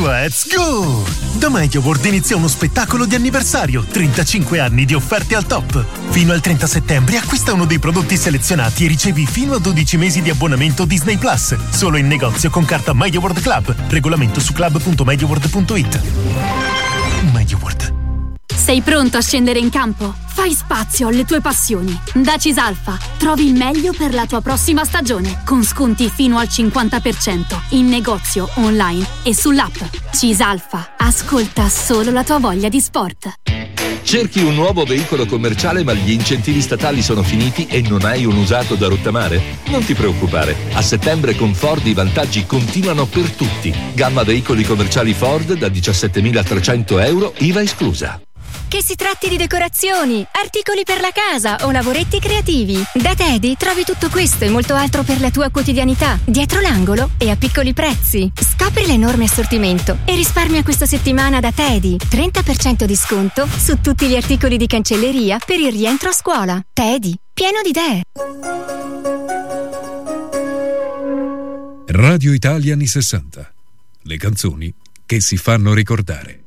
Let's go! Da MediaWorld inizia uno spettacolo di anniversario, 35 anni di offerte al top. Fino al 30 settembre acquista uno dei prodotti selezionati e ricevi fino a 12 mesi di abbonamento Disney Plus. Solo in negozio con carta MediaWorld Club. Regolamento su club.mediaworld.it. MediaWorld. Sei pronto a scendere in campo? Fai spazio alle tue passioni. Da Cisalfa trovi il meglio per la tua prossima stagione, con sconti fino al 50% in negozio, online e sull'app. Cisalfa, ascolta solo la tua voglia di sport. Cerchi un nuovo veicolo commerciale ma gli incentivi statali sono finiti e non hai un usato da rottamare? Non ti preoccupare, a settembre con Ford i vantaggi continuano per tutti. Gamma veicoli commerciali Ford da 17.300 euro, IVA esclusa. Che si tratti di decorazioni, articoli per la casa o lavoretti creativi, da Teddy trovi tutto questo e molto altro per la tua quotidianità, dietro l'angolo e a piccoli prezzi. Scopri l'enorme assortimento e risparmia questa settimana da Teddy. 30% di sconto su tutti gli articoli di cancelleria per il rientro a scuola. Teddy, pieno di idee. Radio Italia anni 60. Le canzoni che si fanno ricordare.